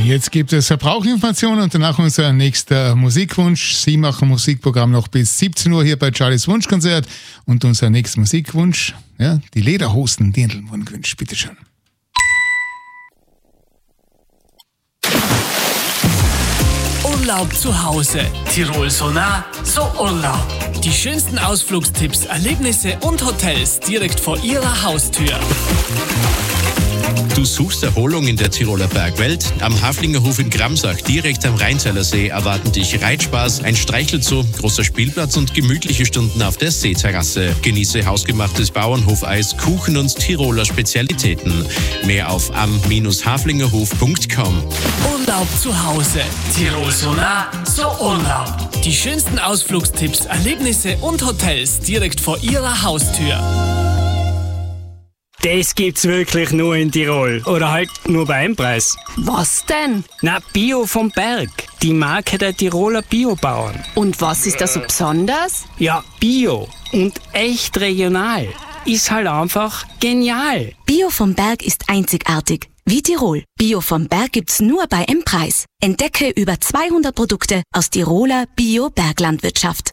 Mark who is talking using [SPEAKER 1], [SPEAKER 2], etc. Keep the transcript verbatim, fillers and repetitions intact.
[SPEAKER 1] Jetzt gibt es Verbraucherinformationen und danach unser nächster Musikwunsch. Sie machen Musikprogramm noch bis siebzehn Uhr hier bei Charlies Wunschkonzert. Und unser nächster Musikwunsch, ja, die Lederhosen Dirndl wurden gewünscht. Bitte schön.
[SPEAKER 2] Urlaub zu Hause. Tirol so nah, so Urlaub. Die schönsten Ausflugstipps, Erlebnisse und Hotels direkt vor Ihrer Haustür.
[SPEAKER 3] Du suchst Erholung in der Tiroler Bergwelt? Am Haflingerhof in Gramsach, direkt am Rheintaler See, erwarten dich Reitspaß, ein Streichelzoo, großer Spielplatz und gemütliche Stunden auf der Seeterrasse. Genieße hausgemachtes Bauernhofeis, Kuchen und Tiroler Spezialitäten. Mehr auf am haflingerhof punkt com.
[SPEAKER 2] Urlaub zu Hause. Tirol so nah, so Urlaub. Die schönsten Ausflugstipps, Erlebnisse und Hotels direkt vor Ihrer Haustür.
[SPEAKER 4] Das gibt's wirklich nur in Tirol. Oder halt nur bei Empreis.
[SPEAKER 5] Was denn?
[SPEAKER 4] Na, Bio vom Berg. Die Marke der Tiroler Biobauern.
[SPEAKER 5] Und was ist da so besonders?
[SPEAKER 4] Ja, Bio und echt regional. Ist halt einfach genial.
[SPEAKER 6] Bio vom Berg ist einzigartig. Wie Tirol. Bio vom Berg gibt's nur bei Empreis. Entdecke über zweihundert Produkte aus Tiroler Bio-Berglandwirtschaft.